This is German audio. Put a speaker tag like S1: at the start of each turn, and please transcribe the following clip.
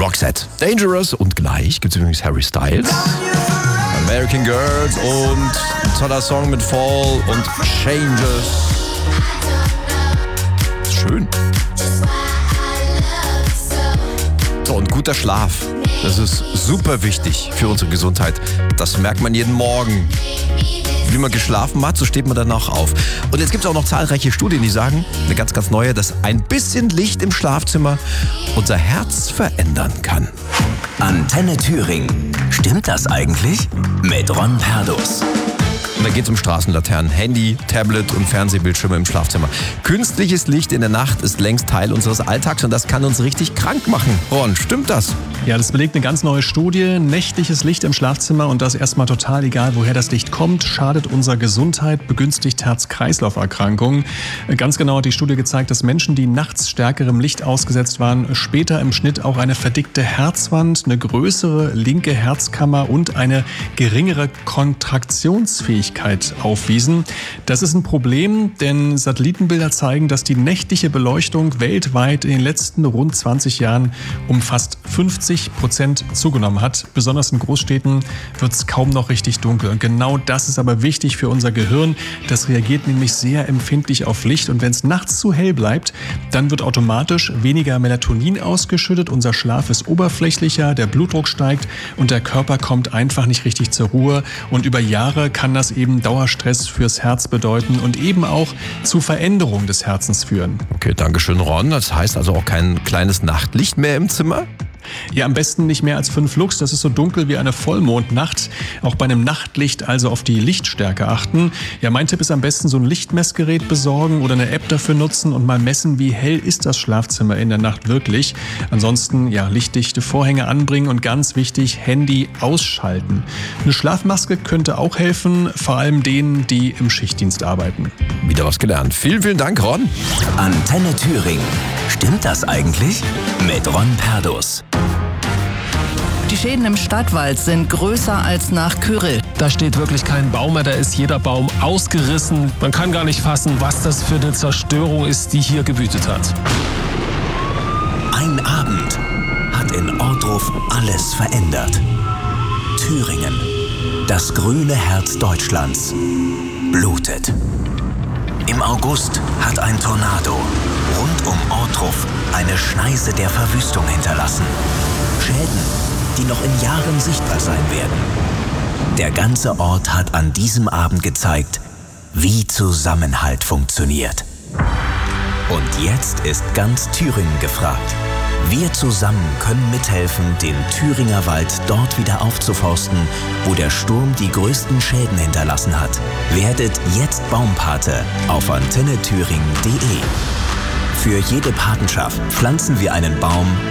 S1: Roxette. Dangerous und gleich gibt es übrigens Harry Styles. American Girls und ein toller Song mit Fall und Changes. Schön. So, und guter Schlaf. Das ist super wichtig für unsere Gesundheit. Das merkt man jeden Morgen. Wie man geschlafen hat, so steht man danach auf. Und jetzt gibt es auch noch zahlreiche Studien, die sagen, eine ganz, ganz neue, dass ein bisschen Licht im Schlafzimmer unser Herz verändern kann.
S2: Antenne Thüringen. Stimmt das eigentlich? Mit Ron Perdus.
S1: Und da geht es um Straßenlaternen, Handy, Tablet und Fernsehbildschirme im Schlafzimmer. Künstliches Licht in der Nacht ist längst Teil unseres Alltags und das kann uns richtig krank machen. Ron, stimmt das?
S3: Ja, das belegt eine ganz neue Studie. Nächtliches Licht im Schlafzimmer und das erstmal total egal, woher das Licht kommt, schadet unserer Gesundheit, begünstigt Herz-Kreislauf-Erkrankungen. Ganz genau hat die Studie gezeigt, dass Menschen, die nachts stärkerem Licht ausgesetzt waren, später im Schnitt auch eine verdickte Herzwand, eine größere linke Herzkammer und eine geringere Kontraktionsfähigkeit aufwiesen. Das ist ein Problem, denn Satellitenbilder zeigen, dass die nächtliche Beleuchtung weltweit in den letzten rund 20 Jahren um fast 50% zugenommen hat. Besonders in Großstädten wird es kaum noch richtig dunkel. Und genau das ist aber wichtig für unser Gehirn. Das reagiert nämlich sehr empfindlich auf Licht. Und wenn es nachts zu hell bleibt, dann wird automatisch weniger Melatonin ausgeschüttet. Unser Schlaf ist oberflächlicher, der Blutdruck steigt und der Körper kommt einfach nicht richtig zur Ruhe. Und über Jahre kann das eben Dauerstress fürs Herz bedeuten und eben auch zu Veränderungen des Herzens führen.
S1: Okay, danke schön, Ron. Das heißt also auch kein kleines Nachtlicht mehr im Zimmer?
S3: Ja, am besten nicht mehr als 5 Lux. Das ist so dunkel wie eine Vollmondnacht. Auch bei einem Nachtlicht also auf die Lichtstärke achten. Ja, mein Tipp ist am besten so ein Lichtmessgerät besorgen oder eine App dafür nutzen und mal messen, wie hell ist das Schlafzimmer in der Nacht wirklich. Ansonsten, ja, lichtdichte Vorhänge anbringen und ganz wichtig, Handy ausschalten. Eine Schlafmaske könnte auch helfen, vor allem denen, die im Schichtdienst arbeiten.
S1: Wieder was gelernt. Vielen, vielen Dank, Ron.
S2: Antenne Thüringen. Stimmt das eigentlich? Mit Ron Perdus.
S4: Die Schäden im Stadtwald sind größer als nach Kyrill.
S5: Da steht wirklich kein Baum mehr, da ist jeder Baum ausgerissen. Man kann gar nicht fassen, was das für eine Zerstörung ist, die hier gewütet hat.
S2: Ein Abend hat in Ohrdruf alles verändert. Thüringen, das grüne Herz Deutschlands, blutet. Im August hat ein Tornado rund um Ohrdruf eine Schneise der Verwüstung hinterlassen. Schäden, die noch in Jahren sichtbar sein werden. Der ganze Ort hat an diesem Abend gezeigt, wie Zusammenhalt funktioniert. Und jetzt ist ganz Thüringen gefragt. Wir zusammen können mithelfen, den Thüringer Wald dort wieder aufzuforsten, wo der Sturm die größten Schäden hinterlassen hat. Werdet jetzt Baumpate auf antennethüringen.de. Für jede Patenschaft pflanzen wir einen Baum